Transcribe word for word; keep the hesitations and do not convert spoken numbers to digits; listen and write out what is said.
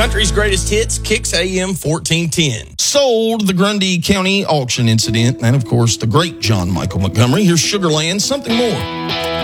Country's Greatest Hits, Kicks A M fourteen ten. Sold, the Grundy County auction incident, and of course the great John Michael Montgomery. Here's Sugarland, Something More.